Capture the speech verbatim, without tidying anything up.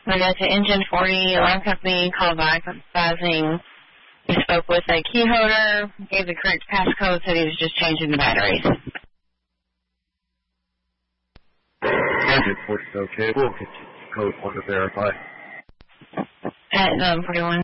We got to Engine forty, alarm company, called back advising he spoke with a key holder, gave the correct passcode, said he was just changing the batteries. Engine forty is okay. We'll get you the code one to verify. At um, forty-one.